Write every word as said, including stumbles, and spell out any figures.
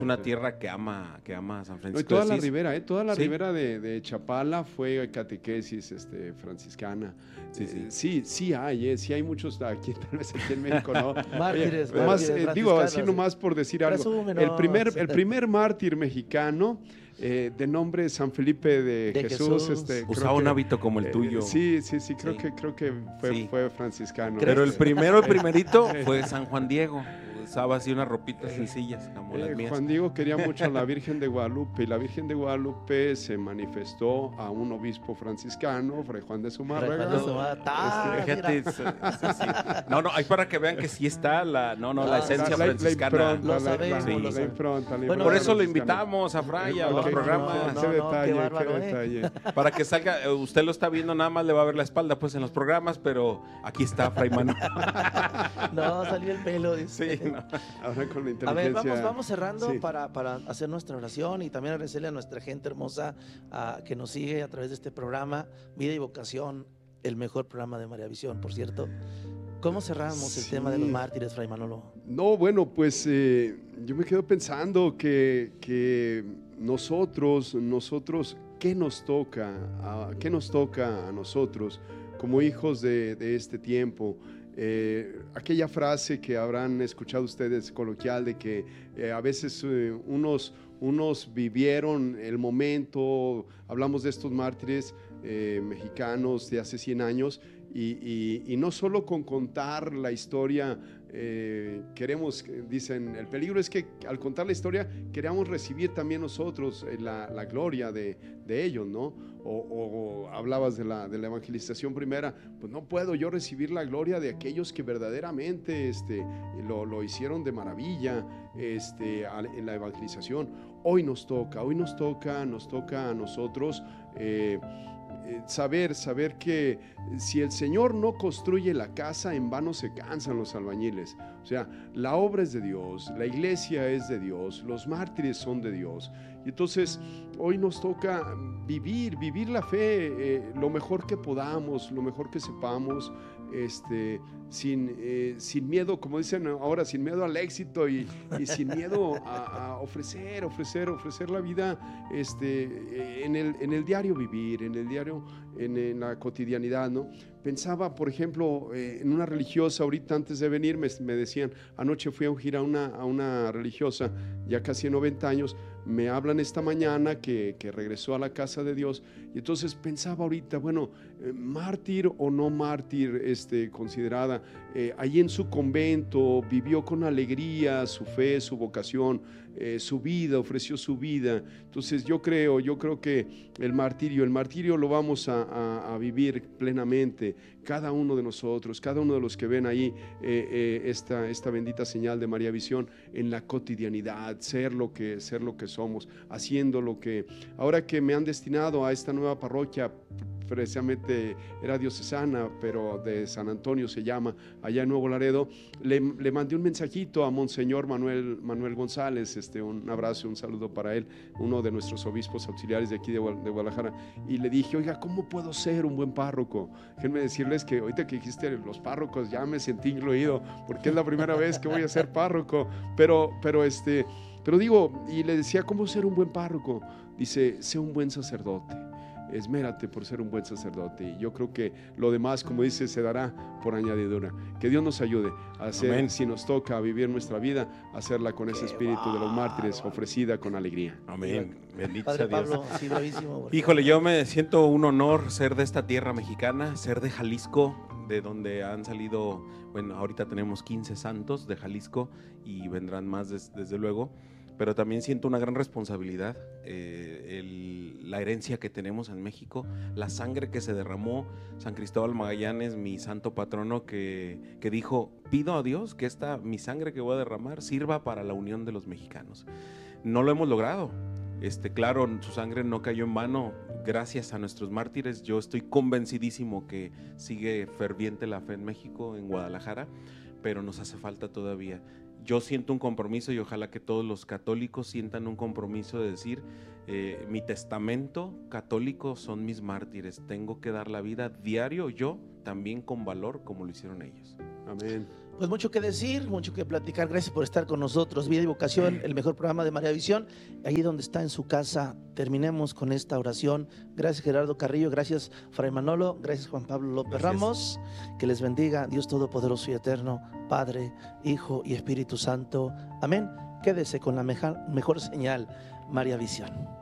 Una tierra que ama, que ama a San No, y Francisco toda de la Asís. ribera, ¿eh? Toda la Sí. ribera de, de Chapala fue catequesis este, franciscana. Sí, Eh, sí. sí, sí hay, ¿eh? Sí hay muchos aquí, tal vez aquí en México, ¿no? Mártires, Oye, nomás, mártires eh, digo así franciscanos. nomás por decir algo. El Presúmenos. primer, el primer mártir mexicano eh, de nombre San Felipe de, De Jesús, Jesús. este, creo Usaba un que, hábito como el eh, tuyo. sí, sí, sí, creo Sí. que creo que fue, Sí. fue franciscano. Pero el este. primero, el primerito fue San Juan Diego. Usaba así unas ropitas sencillas, como las Eh, mías. Juan Diego quería mucho a la Virgen de Guadalupe y la Virgen de Guadalupe se manifestó a un obispo franciscano, Fray Juan de Zumárraga. Fray Juan de Zumárraga. Ah, Este, fíjate, mira. sí, sí, sí. No, no, hay para que vean que sí está la, no, no, la Ah, esencia la, la franciscana. impronta, Lo la- sabemos, la- lo la sabemos. impronta, la Bueno, impronta Por eso lo franciscana. invitamos a Fray a Ok, los qué- programas. no, qué no, detalle, qué bárbaro, qué ¿eh? detalle. Para que salga, eh, usted lo está viendo, nada más le va a ver la espalda pues en los programas, pero aquí está Fray Manuel. No, salió el pelo, dice. Sí, no. Ahora con la A ver, inteligencia. vamos, vamos cerrando Sí. para, para hacer nuestra oración y también agradecerle a nuestra gente hermosa ah, que nos sigue a través de este programa, Vida y Vocación, el mejor programa de María Visión, por cierto. ¿Cómo cerramos el Sí. tema de los mártires, Fray Manolo? No, bueno, pues eh, yo me quedo pensando que, que nosotros, nosotros, ¿qué nos toca? A, ¿Qué nos toca a nosotros como hijos de, de este tiempo? Eh, aquella frase que habrán escuchado ustedes coloquial de que eh, a veces eh, unos, unos vivieron el momento, hablamos de estos mártires eh, mexicanos de hace cien años, y, y, y no solo con contar la historia, eh, queremos, dicen, el peligro es que al contar la historia queremos recibir también nosotros eh, la, la gloria de, de ellos, ¿no? O, o, o hablabas de la, de la evangelización primera, pues no puedo yo recibir la gloria de aquellos que verdaderamente este, lo, lo hicieron de maravilla este, en la evangelización. Hoy nos toca, hoy nos toca, nos toca a nosotros eh, saber, saber que si el Señor no construye la casa, en vano se cansan los albañiles. O sea, la obra es de Dios, la iglesia es de Dios, los mártires son de Dios. Y entonces hoy nos toca vivir, vivir la fe eh, lo mejor que podamos, lo mejor que sepamos, este, sin, eh, sin miedo, como dicen ahora, sin miedo al éxito y, y sin miedo a, a ofrecer, ofrecer, ofrecer la vida este, en, el, en el diario vivir, en el diario, en, en la cotidianidad, ¿no? Pensaba, por ejemplo, eh, en una religiosa, ahorita antes de venir me, me decían, anoche fui a ungir a una, a una religiosa, ya casi noventa años, me hablan esta mañana que, que regresó a la casa de Dios, y entonces pensaba ahorita, bueno, eh, mártir o no mártir este, considerada, eh, allí en su convento vivió con alegría su fe, su vocación, eh, su vida, ofreció su vida. Entonces yo creo, yo creo que el martirio, el martirio lo vamos a, a, a vivir plenamente, cada uno de nosotros, cada uno de los que ven ahí eh, eh, esta, esta bendita señal de María Visión en la cotidianidad, ser lo que, ser lo que somos, haciendo lo que, ahora que me han destinado a esta nueva parroquia, precisamente era diocesana, pero de San Antonio se llama, allá en Nuevo Laredo, le, le mandé un mensajito a Monseñor Manuel, Manuel González, este, un abrazo, un saludo para él, uno de nuestros obispos auxiliares de aquí de, de Guadalajara, y le dije, oiga, ¿cómo puedo ser un buen párroco? Déjenme decirles que ahorita que dijiste los párrocos, ya me sentí incluido, porque es la primera vez que voy a ser párroco, pero, pero este, pero digo, y le decía, ¿cómo ser un buen párroco? Dice, sé un buen sacerdote. Esmérate por ser un buen sacerdote, y yo creo que lo demás, como dice, se dará por añadidura. Que Dios nos ayude a hacer, Amén. Si nos toca vivir nuestra vida, hacerla con ese espíritu de los mártires, ofrecida con alegría. Amén. Bendito Padre sea Dios. Pablo, sí, bravísimo. Híjole, yo me siento un honor ser de esta tierra mexicana, ser de Jalisco, de donde han salido, bueno, ahorita tenemos quince santos de Jalisco y vendrán más des, desde luego. Pero también siento una gran responsabilidad, eh, el, la herencia que tenemos en México, la sangre que se derramó. San Cristóbal Magallanes, mi santo patrono, que, que dijo, pido a Dios que esta, mi sangre que voy a derramar sirva para la unión de los mexicanos. No lo hemos logrado. Este, claro, su sangre no cayó en vano, gracias a nuestros mártires. Yo estoy convencidísimo que sigue ferviente la fe en México, en Guadalajara, pero nos hace falta todavía. Yo siento un compromiso y ojalá que todos los católicos sientan un compromiso de decir, eh, mi testamento católico son mis mártires, tengo que dar la vida diario yo, también con valor como lo hicieron ellos. Amén. Pues mucho que decir, mucho que platicar. Gracias por estar con nosotros. Vida y Vocación, el mejor programa de María Visión. Ahí donde está en su casa, terminemos con esta oración. Gracias Gerardo Carrillo, gracias Fray Manolo, gracias Juan Pablo López Gracias. Ramos. Que les bendiga Dios Todopoderoso y Eterno, Padre, Hijo y Espíritu Santo. Amén. Quédese con la meja- mejor señal, María Visión.